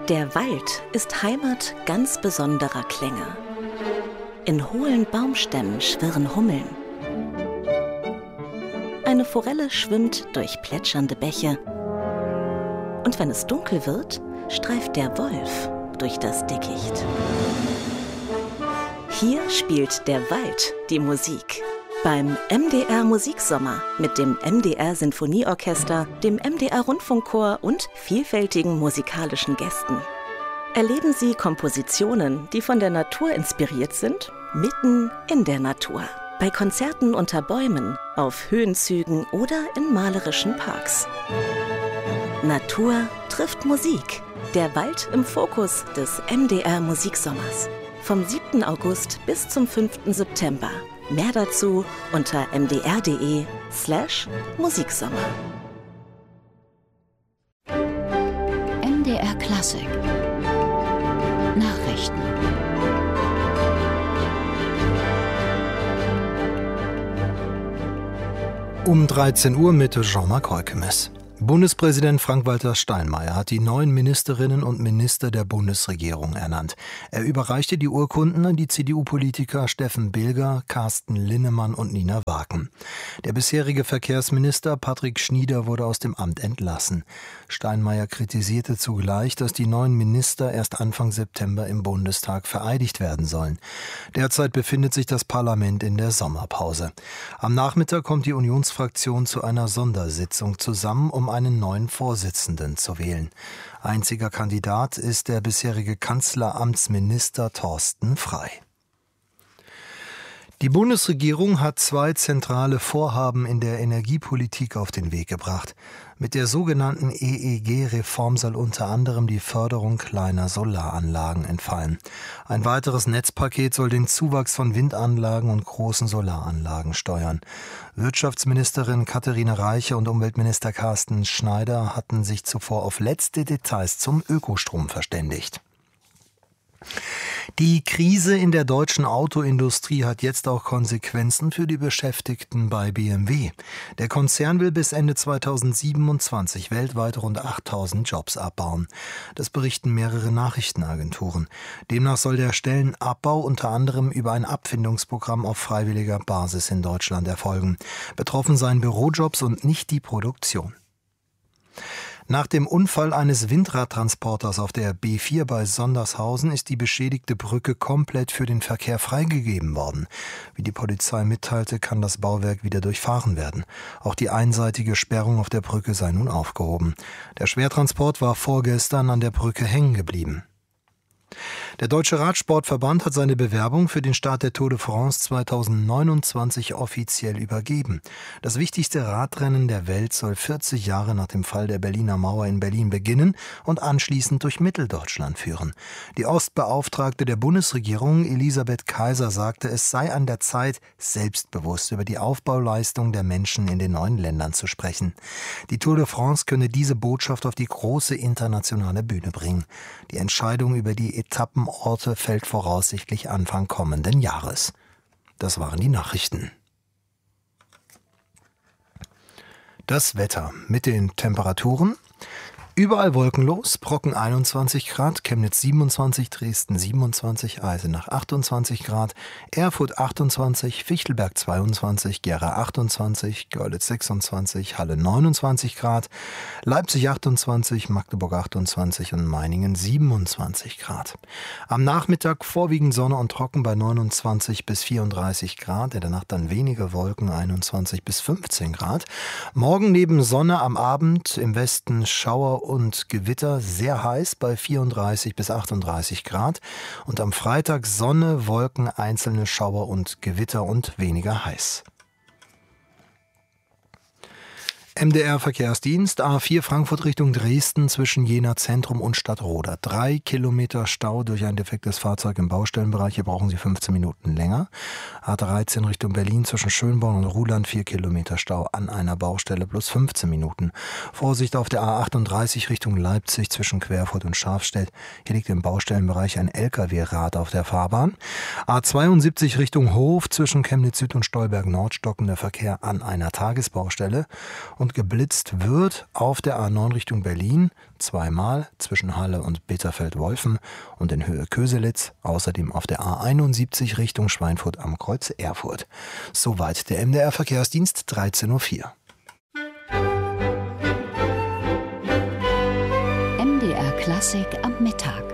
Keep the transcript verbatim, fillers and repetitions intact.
Der Wald ist Heimat ganz besonderer Klänge. In hohlen Baumstämmen schwirren Hummeln. Eine Forelle schwimmt durch plätschernde Bäche. Und wenn es dunkel wird, streift der Wolf durch das Dickicht. Hier spielt der Wald die Musik. Beim M D R Musiksommer mit dem M D R Sinfonieorchester, dem M D R Rundfunkchor und vielfältigen musikalischen Gästen. Erleben Sie Kompositionen, die von der Natur inspiriert sind, mitten in der Natur. Bei Konzerten unter Bäumen, auf Höhenzügen oder in malerischen Parks. Natur trifft Musik. Der Wald im Fokus des M D R Musiksommers. Vom siebten August bis zum fünften September. Mehr dazu unter mdr.de slash Musiksommer. M D R Klassik. Nachrichten. Um dreizehn Uhr mit Jean-Marc Heukemes. Bundespräsident Frank-Walter Steinmeier hat die neuen Ministerinnen und Minister der Bundesregierung ernannt. Er überreichte die Urkunden an die C D U-Politiker Steffen Bilger, Carsten Linnemann und Nina Waken. Der bisherige Verkehrsminister Patrick Schnieder wurde aus dem Amt entlassen. Steinmeier kritisierte zugleich, dass die neuen Minister erst Anfang September im Bundestag vereidigt werden sollen. Derzeit befindet sich das Parlament in der Sommerpause. Am Nachmittag kommt die Unionsfraktion zu einer Sondersitzung zusammen, um einen neuen Vorsitzenden zu wählen. Einziger Kandidat ist der bisherige Kanzleramtsminister Thorsten Frey. Die Bundesregierung hat zwei zentrale Vorhaben in der Energiepolitik auf den Weg gebracht. Mit der sogenannten E E G-Reform soll unter anderem die Förderung kleiner Solaranlagen entfallen. Ein weiteres Netzpaket soll den Zuwachs von Windanlagen und großen Solaranlagen steuern. Wirtschaftsministerin Katharina Reiche und Umweltminister Carsten Schneider hatten sich zuvor auf letzte Details zum Ökostrom verständigt. Die Krise in der deutschen Autoindustrie hat jetzt auch Konsequenzen für die Beschäftigten bei B M W. Der Konzern will bis Ende zweitausendsiebenundzwanzig weltweit rund achttausend Jobs abbauen. Das berichten mehrere Nachrichtenagenturen. Demnach soll der Stellenabbau unter anderem über ein Abfindungsprogramm auf freiwilliger Basis in Deutschland erfolgen. Betroffen seien Bürojobs und nicht die Produktion. Nach dem Unfall eines Windradtransporters auf der B vier bei Sondershausen ist die beschädigte Brücke komplett für den Verkehr freigegeben worden. Wie die Polizei mitteilte, kann das Bauwerk wieder durchfahren werden. Auch die einseitige Sperrung auf der Brücke sei nun aufgehoben. Der Schwertransport war vorgestern an der Brücke hängen geblieben. Der Deutsche Radsportverband hat seine Bewerbung für den Start der Tour de France zweitausendneunundzwanzig offiziell übergeben. Das wichtigste Radrennen der Welt soll vierzig Jahre nach dem Fall der Berliner Mauer in Berlin beginnen und anschließend durch Mitteldeutschland führen. Die Ostbeauftragte der Bundesregierung, Elisabeth Kaiser, sagte, es sei an der Zeit, selbstbewusst über die Aufbauleistung der Menschen in den neuen Ländern zu sprechen. Die Tour de France könne diese Botschaft auf die große internationale Bühne bringen. Die Entscheidung über die Etappenorte fällt voraussichtlich Anfang kommenden Jahres. Das waren die Nachrichten. Das Wetter mit den Temperaturen. Überall wolkenlos, Brocken einundzwanzig Grad, Chemnitz siebenundzwanzig, Dresden siebenundzwanzig, Eisenach achtundzwanzig Grad, Erfurt achtundzwanzig, Fichtelberg zweiundzwanzig, Gera achtundzwanzig, Görlitz sechsundzwanzig, Halle neunundzwanzig Grad, Leipzig achtundzwanzig, Magdeburg achtundzwanzig und Meiningen siebenundzwanzig Grad. Am Nachmittag vorwiegend Sonne und trocken bei neunundzwanzig bis vierunddreißig Grad, in der Nacht dann wenige Wolken, einundzwanzig bis fünfzehn Grad. Morgen neben Sonne am Abend im Westen Schauer und Gewitter, sehr heiß bei vierunddreißig bis achtunddreißig Grad und am Freitag Sonne, Wolken, einzelne Schauer und Gewitter und weniger heiß. M D R-Verkehrsdienst, A vier Frankfurt Richtung Dresden zwischen Jena Zentrum und Stadtroda. Drei Kilometer Stau durch ein defektes Fahrzeug im Baustellenbereich. Hier brauchen Sie fünfzehn Minuten länger. A dreizehn Richtung Berlin zwischen Schönborn und Ruhland. Vier Kilometer Stau an einer Baustelle plus fünfzehn Minuten. Vorsicht auf der A achtunddreißig Richtung Leipzig zwischen Querfurt und Schafstedt. Hier liegt im Baustellenbereich ein L K W-Rad auf der Fahrbahn. A zweiundsiebzig Richtung Hof zwischen Chemnitz Süd und Stolberg Nord stockender Verkehr an einer Tagesbaustelle. Und und geblitzt wird auf der A neun Richtung Berlin, zweimal zwischen Halle und Bitterfeld-Wolfen und in Höhe Köselitz, außerdem auf der A einundsiebzig Richtung Schweinfurt am Kreuz Erfurt. Soweit der M D R-Verkehrsdienst, dreizehn Uhr vier. M D R Klassik am Mittag.